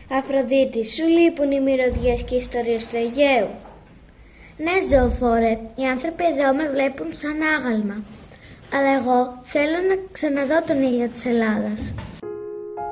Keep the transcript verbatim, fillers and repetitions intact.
Αφροδίτη, σου λείπουν οι μυρωδιές και οι ιστορίες του Αιγαίου? Ναι, Ζωοφόρε, οι άνθρωποι εδώ με βλέπουν σαν άγαλμα. Αλλά εγώ θέλω να ξαναδώ τον ήλιο της Ελλάδας.